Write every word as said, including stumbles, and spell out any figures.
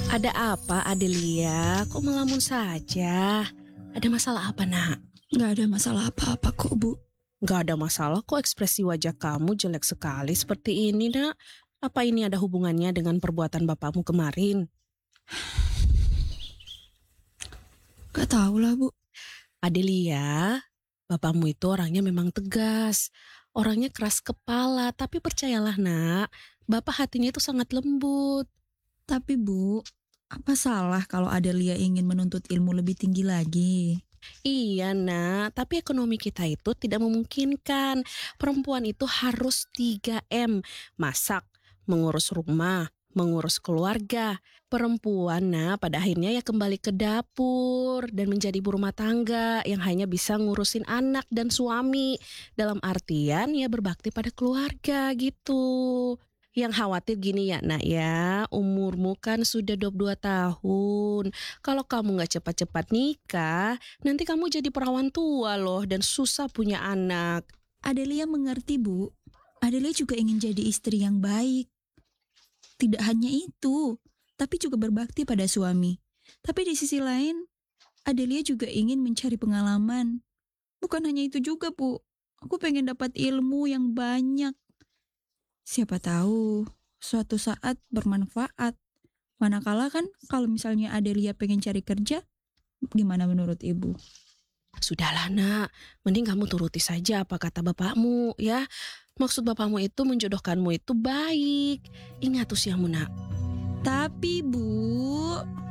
Ada apa, Adelia? Kok melamun saja? Ada masalah apa, nak? Nggak ada masalah apa-apa kok, Bu. Gak ada masalah kok, ekspresi wajah kamu jelek sekali seperti ini, nak. Apa ini ada hubungannya dengan perbuatan bapakmu kemarin? Gak tahu lah, Bu. Adelia, bapakmu itu orangnya memang tegas. Orangnya keras kepala, tapi percayalah, nak. Bapak hatinya itu sangat lembut. Tapi, Bu, apa salah kalau Adelia ingin menuntut ilmu lebih tinggi lagi? Iya, nak, tapi ekonomi kita itu tidak memungkinkan. Perempuan itu harus tiga M, masak, mengurus rumah, mengurus keluarga. Perempuan, nah, pada akhirnya ya kembali ke dapur dan menjadi ibu rumah tangga yang hanya bisa ngurusin anak dan suami. Dalam artian ya berbakti pada keluarga gitu. Yang khawatir gini ya, nak ya, umurmu kan sudah dua puluh dua tahun. Kalau kamu gak cepat-cepat nikah, nanti kamu jadi perawan tua loh dan susah punya anak. Adelia mengerti, Bu. Adelia juga ingin jadi istri yang baik. Tidak hanya itu, tapi juga berbakti pada suami. Tapi di sisi lain, Adelia juga ingin mencari pengalaman. Bukan hanya itu juga, Bu. Aku pengen dapat ilmu yang banyak. Siapa tahu, suatu saat bermanfaat. Manakala kan kalau misalnya Adelia pengen cari kerja, gimana menurut Ibu? Sudahlah, nak, mending kamu turuti saja apa kata bapakmu ya. Maksud bapakmu itu menjodohkanmu itu baik. Ingat usiamu, nak. Tapi, Bu,